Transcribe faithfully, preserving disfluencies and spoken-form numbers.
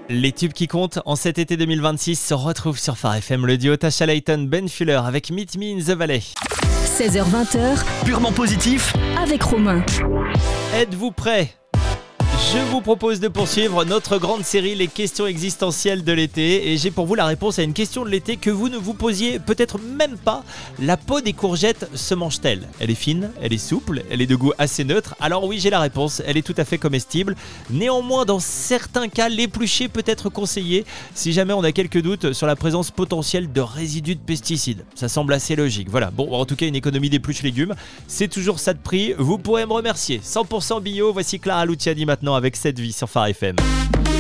Les tubes qui comptent en cet été deux mille vingt-six se retrouvent sur Phare F M. Le duo Tasha Layton, Ben Fuller avec Meet Me in the Valley. seize heures vingt, Purement positif avec Romain. Êtes-vous prêts ? Je vous propose de poursuivre notre grande série Les questions existentielles de l'été et j'ai pour vous la réponse à une question de l'été que vous ne vous posiez peut-être même pas. La peau des courgettes se mange-t-elle ? Elle est fine, elle est souple, elle est de goût assez neutre. Alors oui, j'ai la réponse, elle est tout à fait comestible. Néanmoins, dans certains cas, l'éplucher peut être conseillé si jamais on a quelques doutes sur la présence potentielle de résidus de pesticides. Ça semble assez logique. Voilà, bon, en tout cas, une économie d'épluches légumes, c'est toujours ça de prix. Vous pourrez me remercier. cent pour cent bio, voici Clara Luciani maintenant avec Cette vie sur Phare F M.